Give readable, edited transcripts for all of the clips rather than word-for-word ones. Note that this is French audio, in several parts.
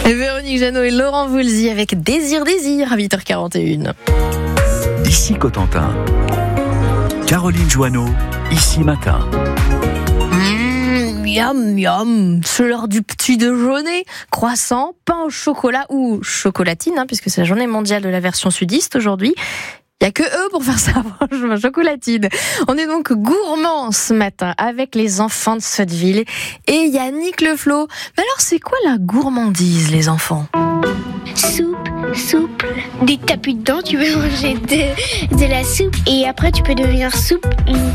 Véronique Jeannot et Laurent Voulzy avec Désir à 8h41. Ici Cotentin. Caroline Joanneau, ici matin. Miam, miam, c'est l'heure du petit déjeuner. Croissant, pain au chocolat ou chocolatine, puisque c'est la journée mondiale de la version sudiste aujourd'hui. Il n'y a que eux pour faire ça, franchement, chocolatine. On est donc gourmands ce matin avec les enfants de Sotteville et Yannick Leflo. Mais alors, c'est quoi la gourmandise, les enfants ? Souple. Dès que t'as plus de dents, tu peux manger de la soupe et après tu peux devenir souple.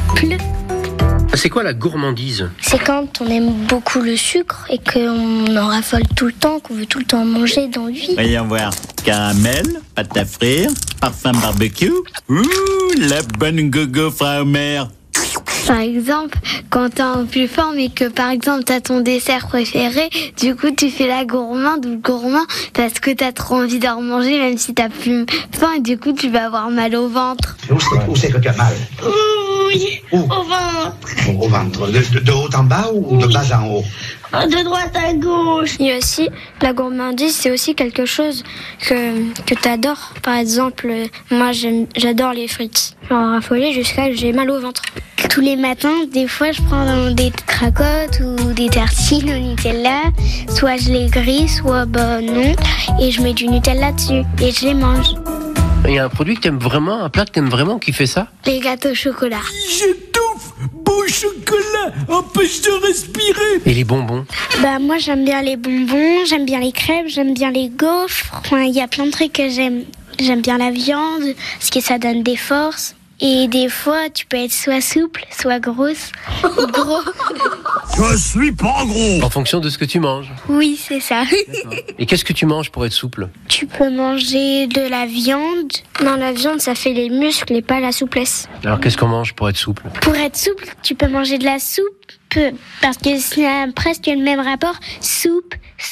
C'est quoi la gourmandise ? C'est quand on aime beaucoup le sucre et qu'on en raffole tout le temps, qu'on veut tout le temps manger dans la vie. Voyons voir. Caramel, pâte à frire, parfum barbecue. Ouh, la bonne gogo Frau-Mère. Par exemple, quand t'es en plus forme et que par exemple t'as ton dessert préféré, du coup tu fais la gourmande ou le gourmand parce que t'as trop envie d'en manger même si t'as plus faim et du coup tu vas avoir mal au ventre. Où c'est que tu as mal ? Oui, Où ? au ventre. Au ventre. De haut en bas ou de bas en haut ? De droite à gauche. Il y a aussi, la gourmandise, c'est aussi quelque chose que t'adores. Par exemple, moi j'adore les frites. Je vais en raffoler jusqu'à ce que j'ai mal au ventre. Tous les matins, des fois, je prends des cracottes ou des tartines au Nutella. Soit je les grille, soit non. Et je mets du Nutella dessus et je les mange. Il y a un produit que t'aimes vraiment, un plat que t'aimes vraiment qui fait ça ? Les gâteaux au chocolat. J'étouffe. Beau chocolat empêche de respirer. Et les bonbons ? Moi, j'aime bien les bonbons, j'aime bien les crêpes, j'aime bien les gaufres. Enfin, il y a plein de trucs que j'aime. J'aime bien la viande, parce que ça donne des forces. Et des fois, tu peux être soit souple, soit grosse, ou gros. Je suis pas gros. En fonction de ce que tu manges. Oui, c'est ça. Et qu'est-ce que tu manges pour être souple ? Tu peux manger de la viande. Non, la viande, ça fait les muscles et pas la souplesse. Alors qu'est-ce qu'on mange pour être souple ? Pour être souple, tu peux manger de la soupe, parce que c'est presque le même rapport. Souple.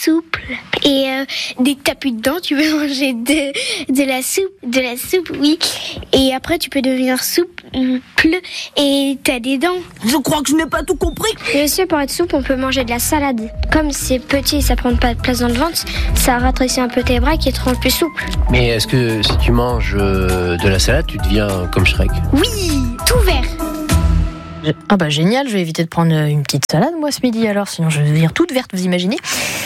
Et dès que t'as plus de dents, tu peux manger de la soupe, oui. Et après, tu peux devenir souple et t'as des dents. Je crois que je n'ai pas tout compris. Et aussi, pour être souple, on peut manger de la salade. Comme c'est petit et ça prend pas de place dans le ventre, ça rétrécit un peu tes bras qui te rend plus souple. Mais est-ce que si tu manges de la salade, tu deviens comme Shrek ? Oui, tout vert. Génial, je vais éviter de prendre une petite salade moi ce midi alors, sinon je vais devenir toute verte, vous imaginez.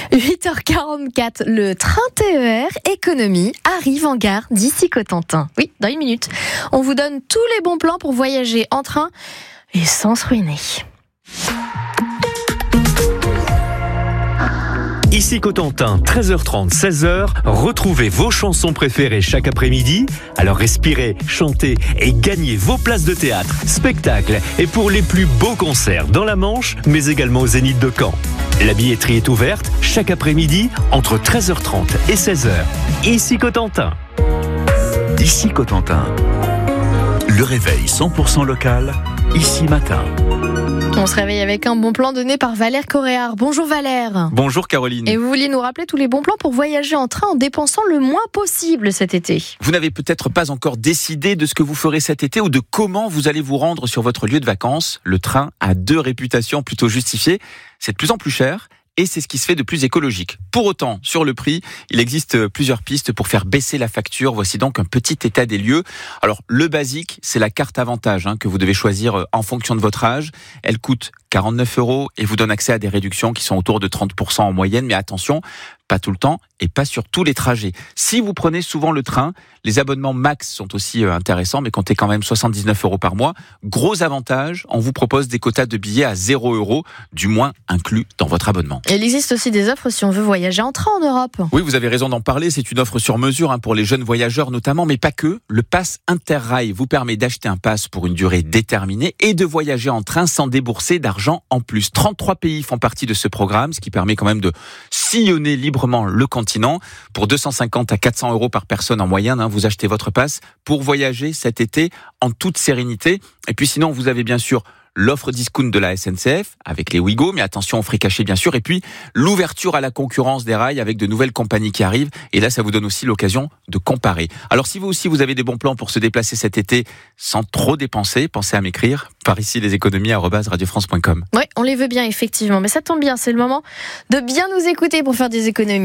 8h44, le train TER économie arrive en gare d'ici Cotentin. Oui, dans 1 minute. On vous donne tous les bons plans pour voyager en train et sans se ruiner. Ici Cotentin, 13h30, 16h, retrouvez vos chansons préférées chaque après-midi. Alors respirez, chantez et gagnez vos places de théâtre, spectacles et pour les plus beaux concerts dans la Manche, mais également au Zénith de Caen. La billetterie est ouverte chaque après-midi entre 13h30 et 16h. Ici Cotentin. Ici Cotentin. Le réveil 100% local, ici matin. On se réveille avec un bon plan donné par Valère Coréard. Bonjour Valère. Bonjour Caroline. Et vous vouliez nous rappeler tous les bons plans pour voyager en train en dépensant le moins possible cet été. Vous n'avez peut-être pas encore décidé de ce que vous ferez cet été ou de comment vous allez vous rendre sur votre lieu de vacances. Le train a 2 réputations plutôt justifiées. C'est de plus en plus cher. Et c'est ce qui se fait de plus écologique. Pour autant, sur le prix, il existe plusieurs pistes pour faire baisser la facture. Voici donc un petit état des lieux. Alors, le basique, c'est la carte avantage que vous devez choisir en fonction de votre âge. Elle coûte 49 € et vous donne accès à des réductions qui sont autour de 30% en moyenne. Mais attention, pas tout le temps et pas sur tous les trajets. Si vous prenez souvent le train, les abonnements max sont aussi intéressants, mais comptez quand même 79 € par mois. Gros avantage, on vous propose des quotas de billets à 0 €, du moins inclus dans votre abonnement. Il existe aussi des offres si on veut voyager en train en Europe. Oui, vous avez raison d'en parler, c'est une offre sur mesure pour les jeunes voyageurs notamment, mais pas que. Le pass Interrail vous permet d'acheter un pass pour une durée déterminée et de voyager en train sans débourser d'argent en plus. 33 pays font partie de ce programme, ce qui permet quand même de sillonner librement le continent. Pour 250 à 400 € par personne en moyenne, vous achetez votre passe pour voyager cet été en toute sérénité. Et puis sinon, vous avez bien sûr l'offre discount de la SNCF avec les Ouigo, mais attention aux frais cachés bien sûr, et puis l'ouverture à la concurrence des rails avec de nouvelles compagnies qui arrivent, et là ça vous donne aussi l'occasion de comparer. Alors si vous aussi vous avez des bons plans pour se déplacer cet été sans trop dépenser, pensez à m'écrire par ici leséconomies@radiofrance.com. Oui, on les veut bien effectivement, mais ça tombe bien, c'est le moment de bien nous écouter pour faire des économies.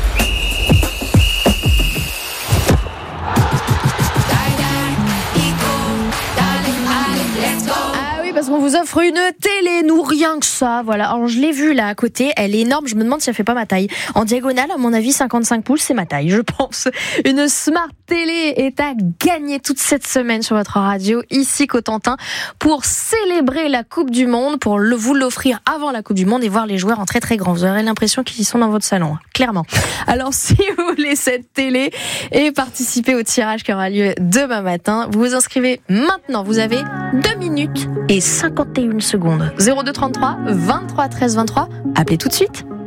Parce qu'on vous offre une télé, nous rien que ça, voilà. Alors je l'ai vue là à côté, elle est énorme, je me demande si elle fait pas ma taille. En diagonale, à mon avis, 55 pouces, c'est ma taille, je pense. Une Smart Télé est à gagner toute cette semaine sur votre radio, ici Cotentin, pour célébrer la Coupe du Monde, pour vous l'offrir avant la Coupe du Monde et voir les joueurs en très très grand. Vous aurez l'impression qu'ils sont dans votre salon, clairement. Alors si vous voulez cette télé et participer au tirage qui aura lieu demain matin, vous vous inscrivez maintenant, vous avez 2 minutes et 51 secondes. 0233 23 13 23. Appelez tout de suite.